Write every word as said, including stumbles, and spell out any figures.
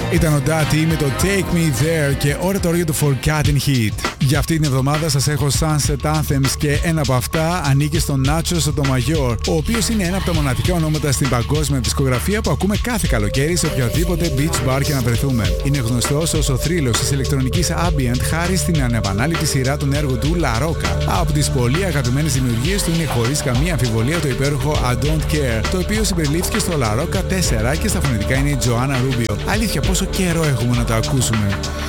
Ήταν ο Daddy με το Take Me There και ώρα τώρα για το Forgotten Hit. Για αυτή την εβδομάδα σας έχω Sunset Anthems και ένα από αυτά ανήκει στον Nacho Sotomayor, ο οποίος είναι ένα από τα μοναδικά ονόματα στην παγκόσμια δισκογραφία που ακούμε κάθε καλοκαίρι σε οποιοδήποτε beach bar και να βρεθούμε. Είναι γνωστός ως ο θρύλος της ηλεκτρονικής ambient χάρη στην ανεπανάληπτη σειρά των έργων του La Rocca. Από τις πολύ αγαπημένες δημιουργίες του είναι χωρίς καμία αμφιβολία το υπέροχο I Don't Care, το οποίο συμπεριλήφθηκε στο La Rocca τέσσερα και στα φωνητικά είναι η Joanna Rubio. Αλήθεια, πόσο καιρό έχουμε να το ακούσουμε.